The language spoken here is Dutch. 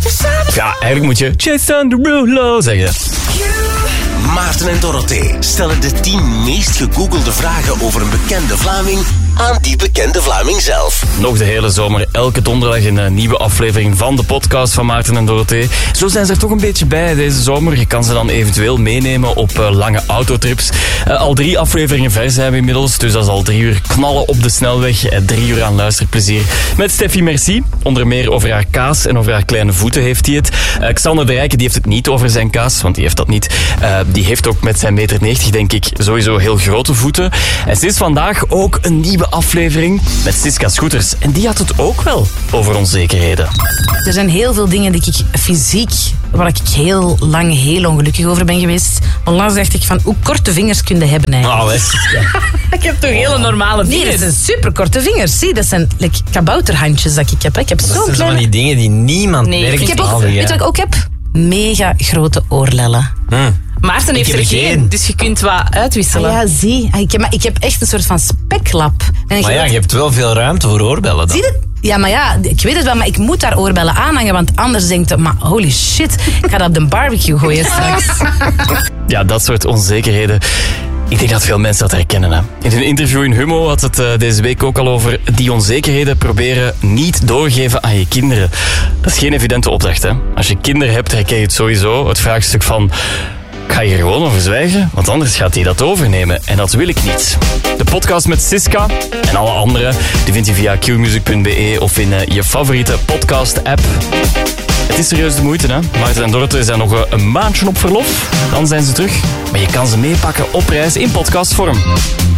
Ja, eigenlijk moet je Jason Derulo zeggen. Maarten en Dorothee stellen de 10 meest gegoogelde vragen over een bekende Vlaming aan die bekende Vlaming zelf. Nog de hele zomer, elke donderdag een nieuwe aflevering van de podcast van Maarten en Dorothee. Zo zijn ze er toch een beetje bij deze zomer. Je kan ze dan eventueel meenemen op lange autotrips. Al 3 afleveringen ver zijn we inmiddels, dus dat is al 3 uur knallen op de snelweg. 3 uur aan luisterplezier. Met Steffi Merci, onder meer over haar kaas en over haar kleine voeten heeft hij het. Xander de Rijken, die heeft het niet over zijn kaas, want die heeft dat niet. Die heeft ook met zijn 1,90 meter, denk ik, sowieso heel grote voeten. En sinds vandaag ook een nieuwe aflevering met Siska Scooters. En die had het ook wel over onzekerheden. Er zijn heel veel dingen die ik fysiek, waar ik heel lang heel ongelukkig over ben geweest. Onlangs dacht ik van, hoe korte vingers kun je hebben eigenlijk? Nou, Ik heb toch hele normale vingers? Nee, dat zijn superkorte vingers. Zie, dat zijn kabouterhandjes dat ik heb. Ik heb zo'n Dat zijn kleine... van die dingen die niemand merkt. Ik heb ook, weet je wat ik ook heb? Mega grote oorlellen. Maarten heeft er geen, dus je kunt wat uitwisselen. Ja, zie. Ik heb echt een soort van speklap. Maar ja, je hebt wel veel ruimte voor oorbellen dan. Zie je dat? Ja, maar ja, ik weet het wel, maar ik moet daar oorbellen aanhangen, want anders denkt het, maar holy shit, ik ga dat op de barbecue gooien straks. Ja, dat soort onzekerheden. Ik denk dat veel mensen dat herkennen. Hè. In een interview in Humo had het deze week ook al over die onzekerheden proberen niet doorgeven aan je kinderen. Dat is geen evidente opdracht. Hè. Als je kinderen hebt, herken je het sowieso. Het vraagstuk van, ga je er gewoon over zwijgen? Want anders gaat hij dat overnemen. En dat wil ik niet. De podcast met Siska en alle andere, die vind je via qmusic.be of in je favoriete podcast-app. Het is serieus de moeite, hè? Maarten en Dorothee zijn nog een maandje op verlof. Dan zijn ze terug. Maar je kan ze meepakken op reis in podcastvorm.